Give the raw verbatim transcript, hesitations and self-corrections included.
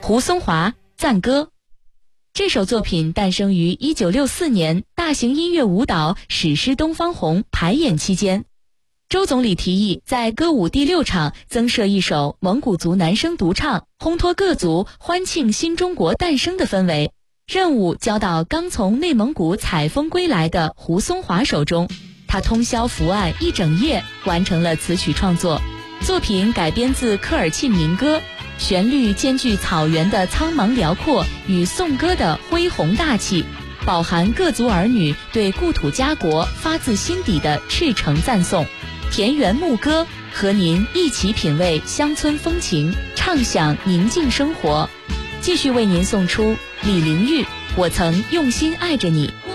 胡松华赞歌。这首作品诞生于一九六四年大型音乐舞蹈《史诗东方红》排演期间。周总理提议在歌舞第六场增设一首蒙古族男声独唱，烘托各族欢庆新中国诞生的氛围。任务交到刚从内蒙古采风归来的胡松华手中，他通宵伏案一整夜，完成了词曲创作。作品改编自科尔沁民歌，旋律兼具草原的苍茫辽阔与颂歌的恢宏大气，饱含各族儿女对故土家国发自心底的赤诚赞颂。田园牧歌，和您一起品味乡村风情，畅享宁静生活。继续为您送出李玲玉《我曾用心爱着你》。